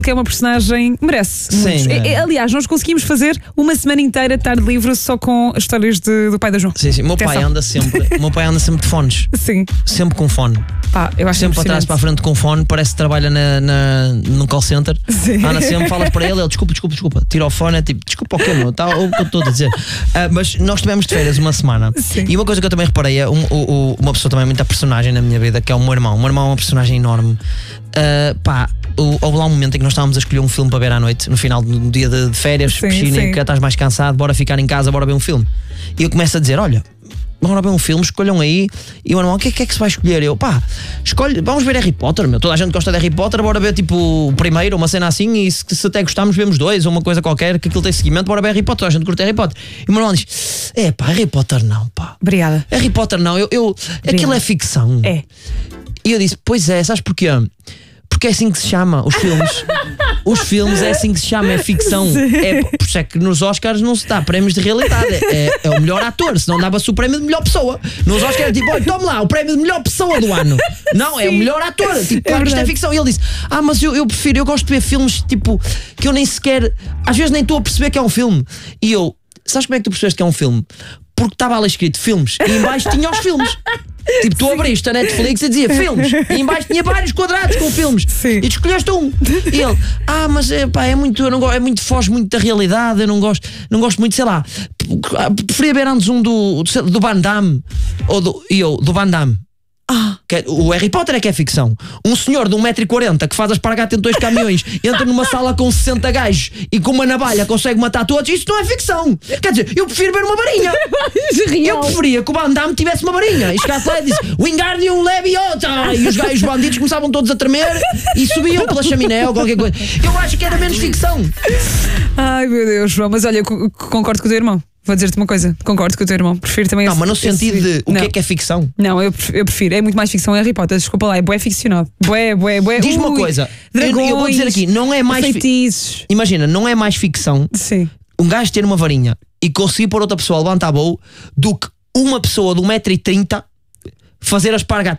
que é uma personagem que merece. Sim, aliás, nós conseguimos fazer uma semana inteira de tarde livre só com as histórias do pai da João. Sim, sim. O meu pai anda sempre de fones. Sim. Sempre com fone. Pá, eu acho sempre para trás, para a frente com fone, parece que trabalha num call center. Sim. Anda sempre, falas para ele, desculpa, tira o fone, é tipo, desculpa o quê, meu? Tá, o que eu estou a dizer. Mas nós estivemos de férias uma semana. Sim. E uma coisa que eu também reparei é uma pessoa também muita personagem na minha vida, que é o meu irmão. O meu irmão é uma personagem enorme. Houve lá um momento em que nós estávamos a escolher um filme para ver à noite, no final do dia de férias, sim, piscina, sim. que estás mais cansado, bora ficar em casa, bora ver um filme. E eu começo a dizer, olha, bora ver um filme, escolham aí. E o meu irmão, o que é que se vai escolher? Eu, escolhe, vamos ver Harry Potter, meu. Toda a gente gosta de Harry Potter, bora ver tipo o primeiro, uma cena assim, e se até gostarmos, vemos dois, ou uma coisa qualquer, que aquilo tem seguimento, bora ver Harry Potter, toda a gente curte Harry Potter. E o meu irmão diz, Harry Potter não, pá. Obrigada. Harry Potter não, aquilo é ficção. É. E eu disse, pois é, sabes porquê? Porque é assim que se chama os filmes. Os filmes é assim que se chama, é ficção. Por isso é que nos Oscars não se dá prémios de realidade. É o melhor ator, senão dava-se o prémio de melhor pessoa. Nos Oscars é tipo, olha, tome lá, o prémio de melhor pessoa do ano. Não, é o melhor ator. Tipo, claro que isto é ficção. E ele disse, mas eu prefiro, eu gosto de ver filmes tipo que eu nem sequer, às vezes nem estou a perceber que é um filme. E eu, sabes como é que tu percebeste que é um filme? Porque estava ali escrito filmes e em baixo tinha os filmes. Tipo, tu abriste a Netflix e dizia filmes, e em baixo tinha vários quadrados com filmes. Sim. E tu escolheste um. E ele, mas é muito, eu não gosto, é muito, foge muito da realidade. Eu não gosto muito, sei lá. Preferia ver antes um do Van Damme. Do Van Damme. O Harry Potter é que é ficção. Um senhor de 1,40m que faz espargata em 2 caminhões, entra numa sala com 60 gajos e com uma navalha consegue matar todos. Isso não é ficção. Quer dizer, eu prefiro ver uma varinha. Eu preferia que o Van Damme tivesse uma varinha. E chegasse lá e disse Wingardium Leviosa. E os bandidos começavam todos a tremer e subiam pela chaminé ou qualquer coisa. Eu acho que era menos ficção. Ai meu Deus, João, mas olha, eu concordo com o teu irmão. Vou dizer-te uma coisa, concordo com o teu irmão. Prefiro também. Não, mas no sentido de o que é ficção? Não, eu prefiro. É muito mais ficção Harry Potter. Desculpa lá, é bué ficcionado. Bué. Diz-me uma coisa. Dragões, eu vou dizer aqui, não é mais feitiços. Imagina, não é mais ficção. Sim. Um gajo ter uma varinha e conseguir pôr outra pessoa a levantar voo do que uma pessoa de 1,30m fazer a espargata